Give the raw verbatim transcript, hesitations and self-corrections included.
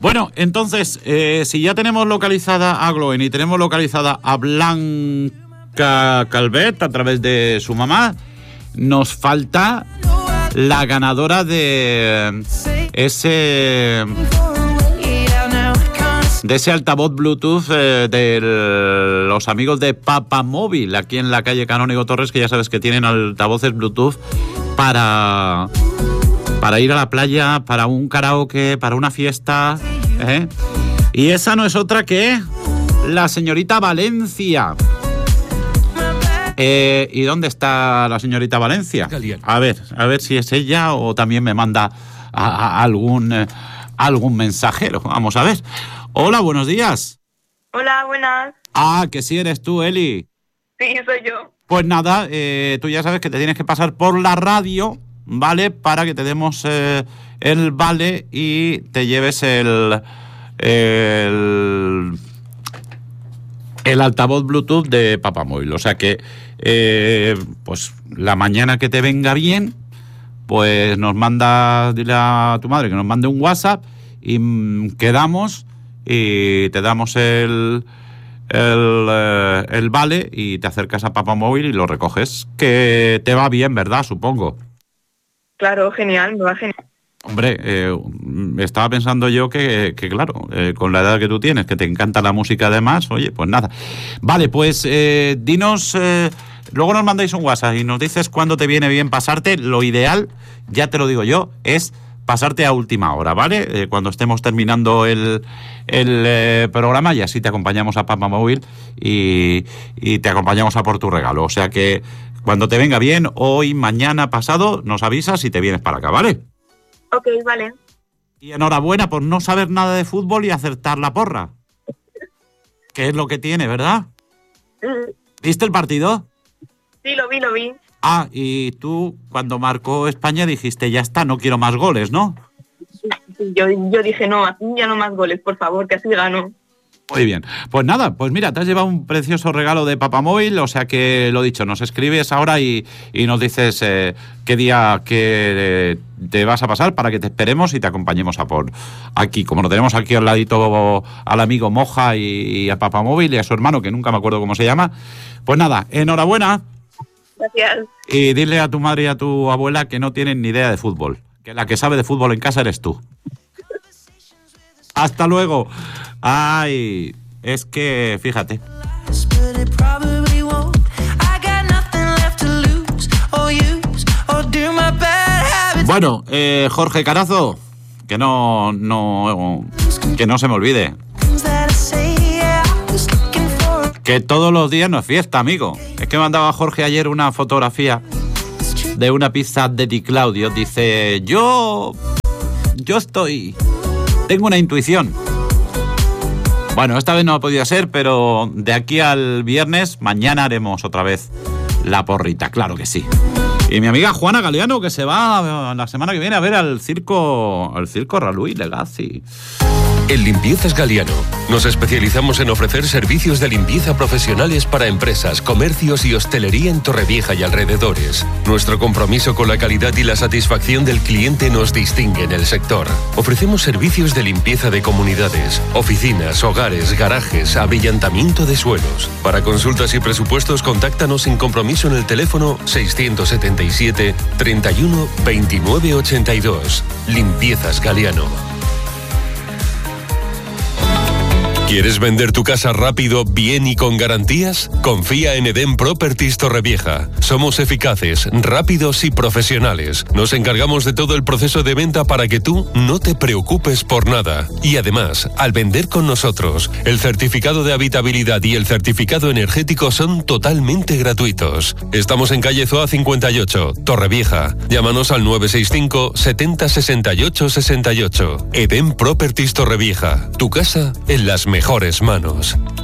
Bueno, entonces, eh, si ya tenemos localizada a Gloen y tenemos localizada a Blanca Calvet a través de su mamá, nos falta la ganadora de ese de ese altavoz Bluetooth eh, de los amigos de Papamóvil, aquí en la calle Canónigo Torres, que ya sabes que tienen altavoces Bluetooth para, para ir a la playa, para un karaoke, para una fiesta, ¿eh? Y esa no es otra que la señorita Valencia. Eh, ¿Y dónde está la señorita Valencia? A ver, a ver si es ella o también me manda a, a algún, eh, algún mensajero. Vamos a ver. Hola, buenos días. Hola, buenas. Ah, que sí eres tú, Eli. Sí, soy yo. Pues nada, eh, tú ya sabes que te tienes que pasar por la radio, ¿vale? Para que te demos eh, el vale y te lleves el... el el altavoz Bluetooth de Papamóvil. O sea que, eh, pues la mañana que te venga bien, pues nos manda, dile a tu madre que nos mande un WhatsApp y mm, quedamos y te damos el, el, eh, el vale y te acercas a Papamóvil y lo recoges. Que te va bien, ¿verdad? Supongo. Claro, genial, me va genial. Hombre, eh, estaba pensando yo que, que claro, eh, con la edad que tú tienes, que te encanta la música además, oye, pues nada. Vale, pues eh, dinos, eh, luego nos mandáis un WhatsApp y nos dices cuándo te viene bien pasarte. Lo ideal, ya te lo digo yo, es pasarte a última hora, ¿vale? Eh, cuando estemos terminando el, el eh, programa y así te acompañamos a Papamóvil y, y te acompañamos a por tu regalo. O sea que cuando te venga bien, hoy, mañana, pasado, nos avisas y te vienes para acá, ¿vale? Ok, vale. Y enhorabuena por no saber nada de fútbol y acertar la porra. Que es lo que tiene, ¿verdad? ¿Viste el partido? Sí, lo vi, lo vi. Ah, y tú cuando marcó España dijiste, ya está, no quiero más goles, ¿no? Sí, sí, yo, yo dije, no, así ya no más goles, por favor, que así gano. Muy bien. Pues nada, pues mira, te has llevado un precioso regalo de Papamóvil, o sea que lo dicho, nos escribes ahora y, y nos dices eh, qué día que eh, te vas a pasar para que te esperemos y te acompañemos a por aquí. Como lo tenemos aquí al ladito al amigo Moja y, y a Papamóvil y a su hermano, que nunca me acuerdo cómo se llama. Pues nada, enhorabuena. Gracias. Y dile a tu madre y a tu abuela que no tienen ni idea de fútbol, que la que sabe de fútbol en casa eres tú. Hasta luego. Ay, es que, fíjate. Bueno, eh, Jorge Carazo, que no, no, que no se me olvide. Que todos los días no es fiesta, amigo. Es que mandaba Jorge ayer una fotografía de una pizza de Di Claudio. Dice, yo, yo estoy, tengo una intuición. Bueno, esta vez no ha podido ser, pero de aquí al viernes, mañana haremos otra vez la porrita, claro que sí. Y mi amiga Juana Galeano, que se va la semana que viene a ver al circo, al circo Ralui Legacy. En Limpiezas Galeano nos especializamos en ofrecer servicios de limpieza profesionales para empresas, comercios y hostelería en Torrevieja y alrededores. Nuestro compromiso con la calidad y la satisfacción del cliente nos distingue en el sector. Ofrecemos servicios de limpieza de comunidades, oficinas, hogares, garajes, abrillantamiento de suelos. Para consultas y presupuestos, contáctanos sin compromiso en el teléfono seiscientos setenta y siete, treinta y uno, veintinueve ochenta y dos. Limpiezas Galeano. ¿Quieres vender tu casa rápido, bien y con garantías? Confía en Eden Properties Torrevieja. Somos eficaces, rápidos y profesionales. Nos encargamos de todo el proceso de venta para que tú no te preocupes por nada. Y además, al vender con nosotros, el certificado de habitabilidad y el certificado energético son totalmente gratuitos. Estamos en calle Zoa cincuenta y ocho, Torrevieja. Llámanos al nueve seis cinco, setenta, sesenta y ocho, sesenta y ocho. Eden Properties Torrevieja. Tu casa en las mejores mejores manos.